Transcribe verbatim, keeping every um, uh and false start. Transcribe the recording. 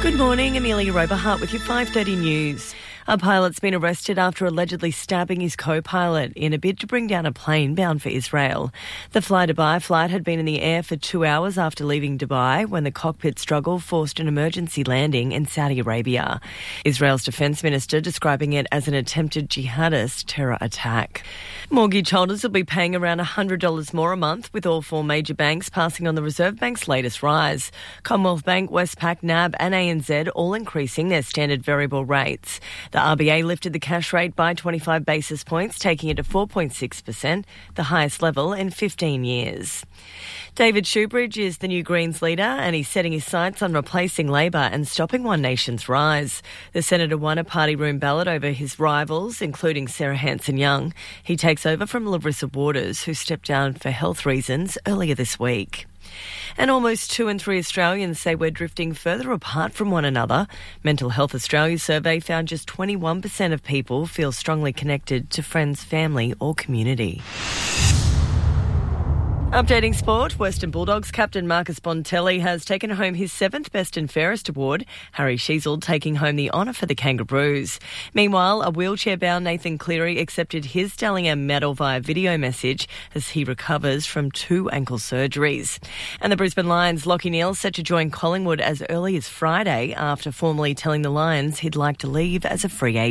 Good morning, Amelia Roberhart with your five thirty news. A pilot's been arrested after allegedly stabbing his co-pilot in a bid to bring down a plane bound for Israel. The Fly Dubai flight had been in the air for two hours after leaving Dubai when the cockpit struggle forced an emergency landing in Saudi Arabia. Israel's defence minister describing it as an attempted jihadist terror attack. Mortgage holders will be paying around one hundred dollars more a month, with all four major banks passing on the Reserve Bank's latest rise. Commonwealth Bank, Westpac, N A B and A N Z all increasing their standard variable rates. The R B A lifted the cash rate by twenty-five basis points, taking it to four point six percent, the highest level in fifteen years. David Shoebridge is the new Greens leader, and he's setting his sights on replacing Labor and stopping One Nation's rise. The senator won a party room ballot over his rivals, including Sarah Hanson-Young. He takes over from Larissa Waters, who stepped down for health reasons earlier this week. And almost two in three Australians say we're drifting further apart from one another. Mental Health Australia survey found just twenty-one percent of people feel strongly connected to friends, family or community. Updating sport, Western Bulldogs captain Marcus Bontelli has taken home his seventh Best and Fairest award, Harry Sheasel taking home the honour for the Kangaroos. Meanwhile, a wheelchair-bound Nathan Cleary accepted his Dalian medal via video message as he recovers from two ankle surgeries. And the Brisbane Lions' Lachie Neale set to join Collingwood as early as Friday after formally telling the Lions he'd like to leave as a free agent.